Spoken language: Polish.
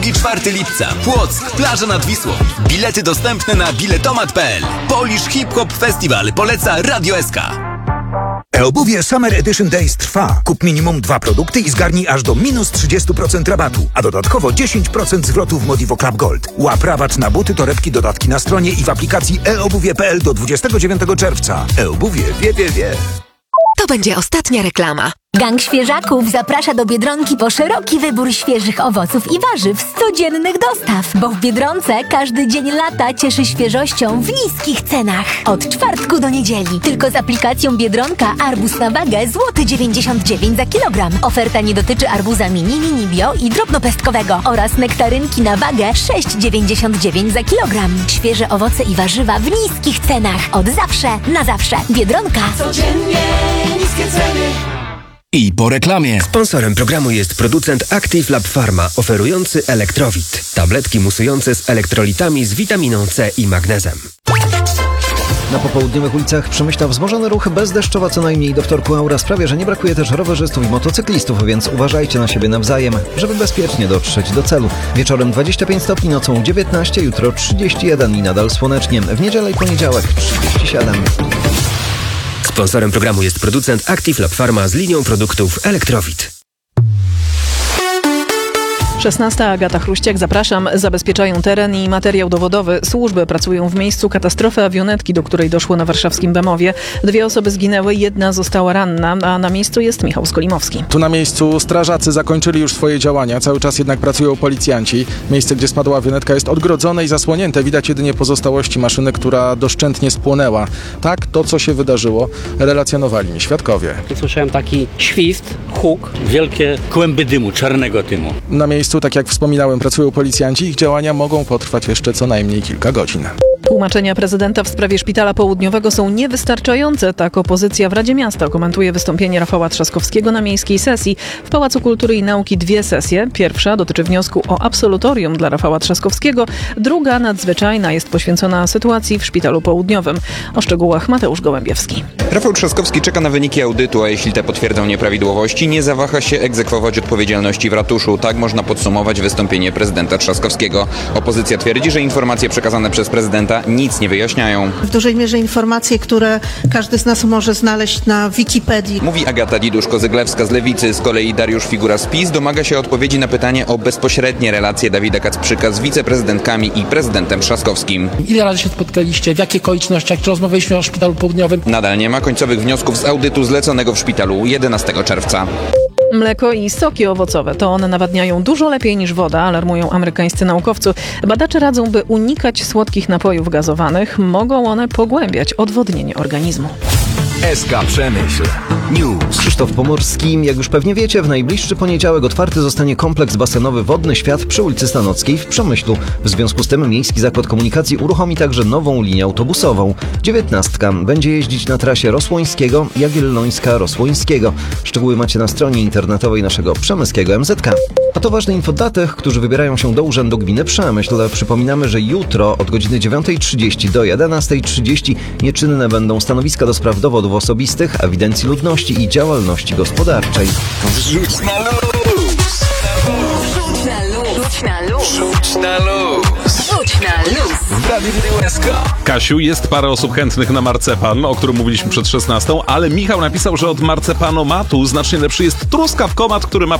3-4 lipca. Płock, plaża nad Wisłą. Bilety dostępne na biletomat.pl. Polish Hip Hop Festival poleca Radio SK. E-obuwie Summer Edition Days trwa. Kup minimum 2 produkty i zgarnij aż do minus 30% rabatu, a dodatkowo 10% zwrotu w Modivo Club Gold. Łap rabat na buty, torebki, dodatki na stronie i w aplikacji eobuwie.pl do 29 czerwca. E-obuwie wie. To będzie ostatnia reklama. Gang Świeżaków zaprasza do Biedronki po szeroki wybór świeżych owoców i warzyw z codziennych dostaw, bo w Biedronce każdy dzień lata cieszy świeżością w niskich cenach. Od czwartku do niedzieli. Tylko z aplikacją Biedronka arbuz na wagę złoty 99 za kilogram. Oferta nie dotyczy arbuza mini bio i drobnopestkowego oraz nektarynki na wagę 6,99 za kilogram. Świeże owoce i warzywa w niskich cenach. Od zawsze na zawsze. Biedronka. Codziennie niskie ceny. I po reklamie. Sponsorem programu jest producent Active Lab Pharma, oferujący Elektrowit. Tabletki musujące z elektrolitami z witaminą C i magnezem. Na popołudniowych ulicach Przemyśla wzmożony ruch bezdeszczowa co najmniej do wtorku. Aura sprawia, że nie brakuje też rowerzystów i motocyklistów, więc uważajcie na siebie nawzajem, żeby bezpiecznie dotrzeć do celu. Wieczorem 25 stopni, nocą 19, jutro 31 i nadal słonecznie. W niedzielę i poniedziałek 37. Sponsorem programu jest producent Active Lab Pharma z linią produktów Elektrowit. 16. Agata Chruściak, zapraszam. Zabezpieczają teren i materiał dowodowy. Służby pracują w miejscu katastrofy awionetki, do której doszło na warszawskim Bemowie. 2 osoby zginęły, 1 została ranna, a na miejscu jest Michał Skolimowski. Tu na miejscu strażacy zakończyli już swoje działania. Cały czas jednak pracują policjanci. Miejsce, gdzie spadła awionetka, jest odgrodzone i zasłonięte. Widać jedynie pozostałości maszyny, która doszczętnie spłonęła. Tak, to co się wydarzyło, relacjonowali mi świadkowie. Słyszałem taki świst, huk, wielkie kłęby dymu, czarnego dymu. Na miejscu, tak jak wspominałem, pracują policjanci. Ich działania mogą potrwać jeszcze co najmniej kilka godzin. Tłumaczenia prezydenta w sprawie Szpitala Południowego są niewystarczające. Tak opozycja w Radzie Miasta komentuje wystąpienie Rafała Trzaskowskiego na miejskiej sesji. W Pałacu Kultury i Nauki 2 sesje. Pierwsza dotyczy wniosku o absolutorium dla Rafała Trzaskowskiego. Druga, nadzwyczajna, jest poświęcona sytuacji w Szpitalu Południowym. O szczegółach Mateusz Gołębiewski. Rafał Trzaskowski czeka na wyniki audytu, a jeśli te potwierdzą nieprawidłowości, nie zawaha się egzekwować odpowiedzialności w ratuszu. Tak można podsumować wystąpienie prezydenta Trzaskowskiego. Opozycja twierdzi, że informacje przekazane przez prezydenta nic nie wyjaśniają. W dużej mierze informacje, które każdy z nas może znaleźć na Wikipedii. Mówi Agata Diduszko-Zyglewska z Lewicy. Z kolei Dariusz Figura z PiS domaga się odpowiedzi na pytanie o bezpośrednie relacje Dawida Kacprzyka z wiceprezydentkami i prezydentem Trzaskowskim. Ile razy się spotkaliście? W jakich okolicznościach? Czy rozmawialiśmy o Szpitalu Południowym? Nadal nie ma końcowych wniosków z audytu zleconego w szpitalu 11 czerwca. Mleko i soki owocowe to one nawadniają dużo lepiej niż woda, alarmują amerykańscy naukowcy. Badacze radzą, by unikać słodkich napojów gazowanych. Mogą one pogłębiać odwodnienie organizmu. SK Przemyśl News. Krzysztof Pomorski. Jak już pewnie wiecie, w najbliższy poniedziałek otwarty zostanie kompleks basenowy Wodny Świat przy ulicy Stanockiej w Przemyślu. W związku z tym Miejski Zakład Komunikacji uruchomi także nową linię autobusową. 19 będzie jeździć na trasie Rosłońskiego, Jagiellońska-Rosłońskiego. Szczegóły macie na stronie internetowej naszego przemyskiego MZK. A to ważne info dla tych, którzy wybierają się do Urzędu Gminy Przemyśl. Przypominamy, że jutro od godziny 9:30 do 11:30 nieczynne będą stanowiska do spraw dowodów osobistych, ewidencji ludności i działalności gospodarczej. Rzuć na luz! Rzuć na luz! Rzuć na luz! Rzuć na luz! Rzuć na luz! W Radiu SK. Kasiu, jest parę osób chętnych na marcepan, o którym mówiliśmy przed 16, ale Michał napisał, że od marcepanomatu znacznie lepszy jest truskawkomat, który ma